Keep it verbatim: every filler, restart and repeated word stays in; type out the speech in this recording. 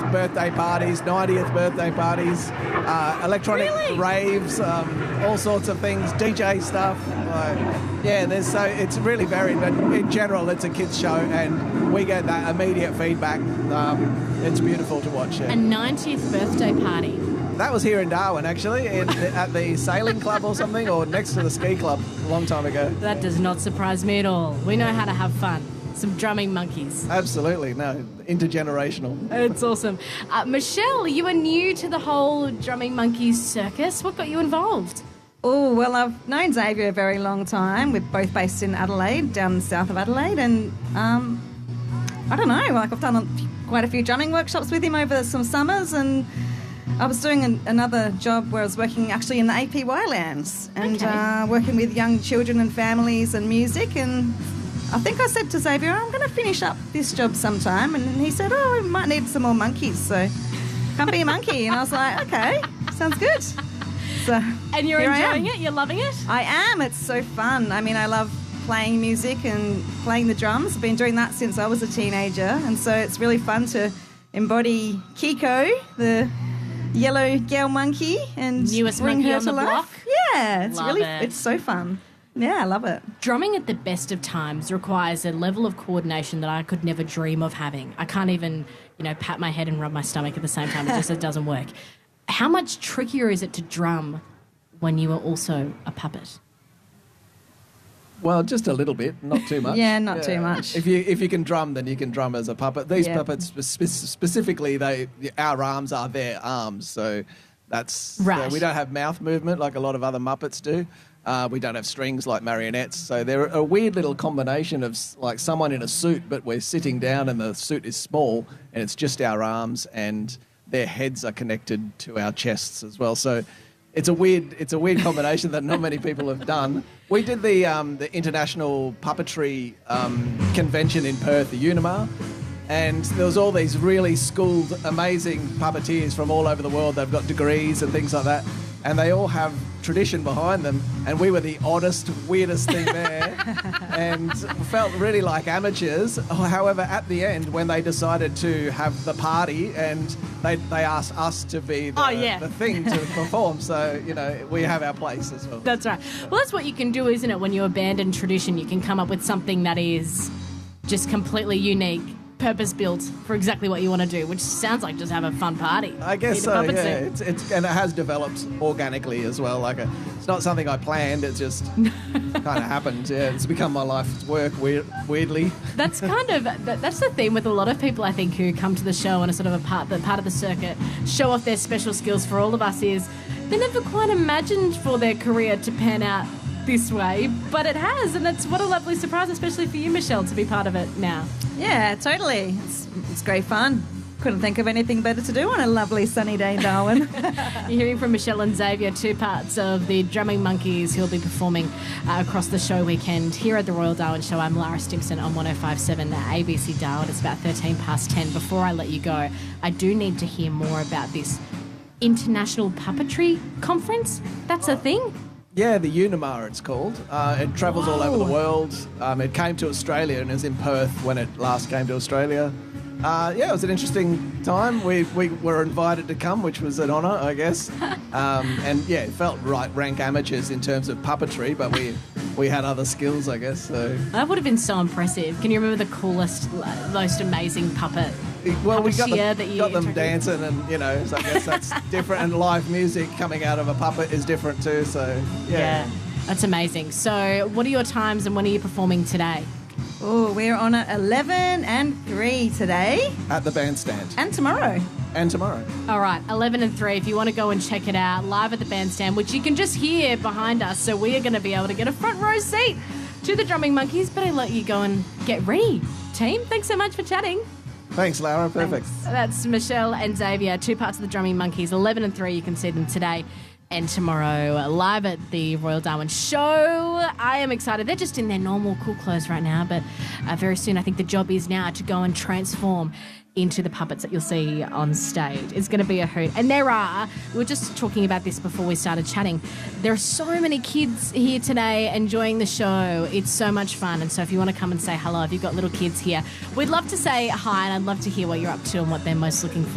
birthday parties, ninetieth birthday parties, uh, electronic Really? raves, um, all sorts of things, D J stuff. Like, yeah, there's so it's really varied, but in general, it's a kids show, and we get that immediate feedback. Um, it's beautiful to watch. Yeah. A ninetieth birthday party. That was here in Darwin, actually, in, at the sailing club or something, or next to the ski club a long time ago. That does not surprise me at all. We know how to have fun. Some drumming monkeys. Absolutely, no, intergenerational. It's awesome. Uh, Michelle, you are new to the whole drumming monkeys circus. What got you involved? Oh, well, I've known Xavier a very long time. We're both based in Adelaide, down south of Adelaide, and um, I don't know, like I've done a, quite a few drumming workshops with him over some summers, and I was doing an, another job where I was working actually in the A P Y lands and Okay. uh, working with young children and families and music, and I think I said to Xavier, I'm going to finish up this job sometime, and he said, oh, we might need some more monkeys, so come be a monkey. And I was like, okay, sounds good. So And you're here I enjoying am. it? You're loving it? I am. It's so fun. I mean, I love playing music and playing the drums. I've been doing that since I was a teenager, and so it's really fun to embody Kiko, the yellow girl monkey, and Newest bring monkey her on to the life. block. Yeah, it's Love really, it. it's so fun. Yeah, I love it. Drumming at the best of times requires a level of coordination that I could never dream of having. I can't even, you know, pat my head and rub my stomach at the same time. It just it doesn't work. How much trickier is it to drum when you are also a puppet? Well, just a little bit, not too much. Yeah, not too much. If you if you can drum, then you can drum as a puppet. These Yeah. puppets spe- specifically, they our arms are their arms, so that's Right. uh, we don't have mouth movement like a lot of other Muppets do. Uh, we don't have strings like marionettes, so they're a weird little combination of s- like someone in a suit, but we're sitting down and the suit is small, and it's just our arms, and their heads are connected to our chests as well. So it's a weird, it's a weird combination that not many people have done. We did the um, the International Puppetry um, Convention in Perth, the Unimar, and there was all these really schooled, amazing puppeteers from all over the world. They've got degrees and things like that, and they all have tradition behind them. And we were the oddest, weirdest thing there, and felt really like amateurs. However, at the end, when they decided to have the party, and they they asked us to be the, Oh, yeah. the thing to perform, so you know we have our place as well. That's right. Well, that's what you can do, isn't it? When you abandon tradition, you can come up with something that is just completely unique, purpose-built for exactly what you want to do, which sounds like just have a fun party. I guess Eat a so, puppet yeah. soup. It's, it's, and it has developed organically as well. Like a, it's not something I planned. It just kind of happened. Yeah, it's become my life's work. Weird, weirdly. That's kind of that, that's the theme with a lot of people, I think, who come to the show and are sort of a part, the part of the circuit, show off their special skills. For all of us, is they never quite imagined for their career to pan out this way, but it has, and it's what a lovely surprise, especially for you, Michelle, to be part of it now. Yeah, totally. It's, it's great fun. Couldn't think of anything better to do on a lovely sunny day in Darwin. You're hearing from Michelle and Xavier, two parts of the Drumming Monkeys, who'll be performing uh, across the show weekend here at the Royal Darwin Show. I'm Lara Stimson on one oh five point seven A B C Darwin. It's about thirteen past ten. Before I let you go, I do need to hear more about this International Puppetry Conference. That's a thing? Yeah, the Unimar it's called. Uh, it travels all over the world. Um, it came to Australia and is in Perth when it last came to Australia. Uh, yeah, it was an interesting time. We we were invited to come, which was an honour, I guess. Um, and yeah, it felt right, rank amateurs in terms of puppetry, but we we had other skills, I guess. So That would have been so impressive. Can you remember the coolest, most amazing puppet? well, we got puppeteer them, that you got them interacted with? dancing, and you know, so I guess that's different. And live music coming out of a puppet is different too. So yeah. Yeah, that's amazing. So, what are your times and when are you performing today? Oh, we're on at eleven and three today At the bandstand and tomorrow. and tomorrow. All right, eleven and three. If you want to go and check it out live at the bandstand, which you can just hear behind us, so we are going to be able to get a front row seat to the Drumming Monkeys. But I let you go and get ready, team. Thanks so much for chatting. Thanks, Lara. Perfect. That's Michelle and Xavier, two parts of the Drumming Monkeys. eleven and three. You can see them today and tomorrow live at the Royal Darwin Show. I am excited. They're just in their normal cool clothes right now, but uh, very soon I think the job is now to go and transform into the puppets that you'll see on stage. It's going to be a hoot. And there are, we were just talking about this before we started chatting, there are so many kids here today enjoying the show. It's so much fun. And so if you want to come and say hello, if you've got little kids here, we'd love to say hi, and I'd love to hear what you're up to and what they're most looking